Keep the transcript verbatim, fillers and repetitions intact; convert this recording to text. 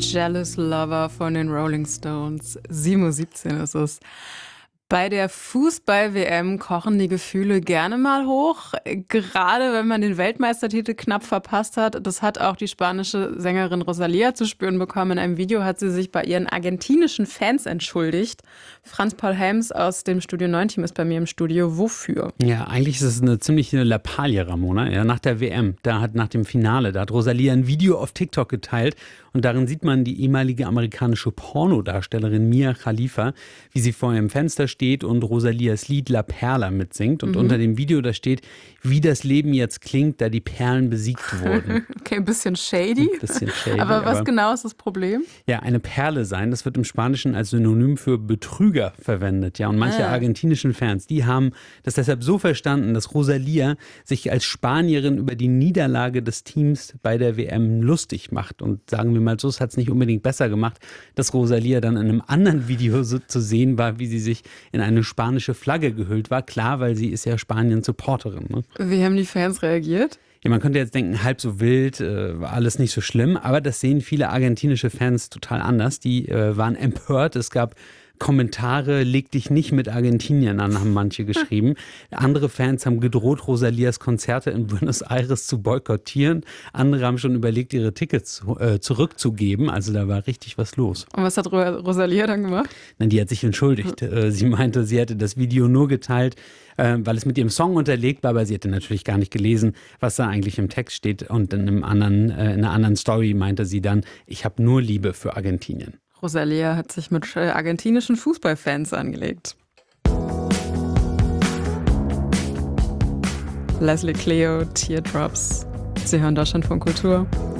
Jealous Lover von den Rolling Stones. sieben Uhr siebzehn ist es. Bei der Fußball-W M kochen die Gefühle gerne mal hoch, gerade wenn man den Weltmeistertitel knapp verpasst hat. Das hat auch die spanische Sängerin Rosalía zu spüren bekommen. In einem Video hat sie sich bei ihren argentinischen Fans entschuldigt. Franz-Paul Helms aus dem Studio neun Team ist bei mir im Studio. Wofür? Ja, eigentlich ist es eine ziemliche Lappalie, Ramona. Ja, nach der W M, da hat nach dem Finale, da hat Rosalía ein Video auf TikTok geteilt und darin sieht man die ehemalige amerikanische Pornodarstellerin Mia Khalifa, wie sie vor ihrem Fenster steht und Rosalías Lied La Perla mitsingt. Und mhm. unter dem Video, da steht, wie das Leben jetzt klingt, da die Perlen besiegt wurden. Okay, ein bisschen shady. Ein bisschen shady. Aber was aber, genau ist das Problem? Ja, eine Perle sein, das wird im Spanischen als Synonym für Betrüger verwendet. Ja, und manche ah. argentinischen Fans, die haben das deshalb so verstanden, dass Rosalía sich als Spanierin über die Niederlage des Teams bei der W M lustig macht. Und sagen wir mal so, es hat es nicht unbedingt besser gemacht, dass Rosalía dann in einem anderen Video so zu sehen war, wie sie sich in eine spanische Flagge gehüllt war. Klar, weil sie ist ja Spanien-Supporterin. Ne? Wie haben die Fans reagiert? Ja, man könnte jetzt denken, halb so wild, äh, war alles nicht so schlimm, aber das sehen viele argentinische Fans total anders. Die äh, waren empört. Es gab Kommentare, leg dich nicht mit Argentinien an, haben manche geschrieben. Andere Fans haben gedroht, Rosalías Konzerte in Buenos Aires zu boykottieren. Andere haben schon überlegt, ihre Tickets zu, äh, zurückzugeben. Also da war richtig was los. Und was hat Rosalía dann gemacht? Nein, die hat sich entschuldigt. Äh, sie meinte, sie hätte das Video nur geteilt, äh, weil es mit ihrem Song unterlegt war, aber sie hätte natürlich gar nicht gelesen, was da eigentlich im Text steht. Und in, einem anderen, äh, in einer anderen Story meinte sie dann, ich habe nur Liebe für Argentinien. Rosalía hat sich mit argentinischen Fußballfans angelegt. Leslie Cleo, Teardrops. Sie hören Deutschlandfunk Kultur.